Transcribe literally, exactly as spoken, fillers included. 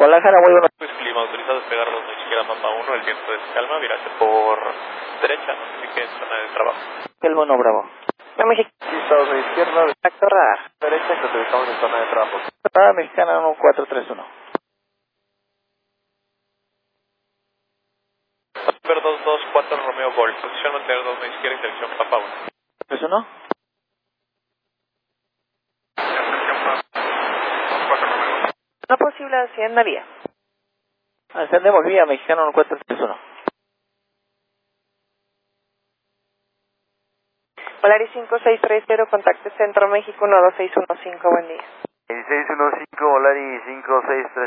Guadalajara, muy buenos. Pues clima autorizado despegar a la izquierda Papa uno, el viento es calma, virase por derecha, notifique en zona de trabajo. El mono bravo. La México. Sí, estado de izquierda, de Acto radar. derecha, que ubicamos en zona de trabajo. Radar mexicana uno cuatro tres uno. Super dos dos cuatro Romeo Golf, posición mantener dos media izquierda, intersección Papa uno. tres uno. No posible hacienda vía. Ascendemos vía mexicana uno cuatro tres uno. Polaris cinco seis tres cero, contacto Centro México uno dos seis uno cinco, buen día. seis uno cinco, Volari cinco seis tres.